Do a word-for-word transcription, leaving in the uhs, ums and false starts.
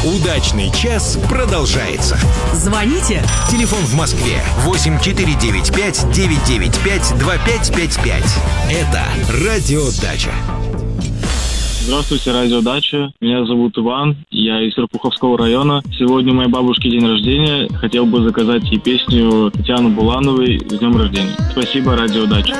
Удачный час продолжается. Звоните. Телефон в Москве восемь четыре девять пять девять девять пять два пять пять пять. Это Радио Дача. Здравствуйте, Радио Дача. Меня зовут Иван, я из Серпуховского района. Сегодня у моей бабушки день рождения. Хотел бы заказать ей песню Татьяны Булановой «С днем рождения». Спасибо, Радио Дача.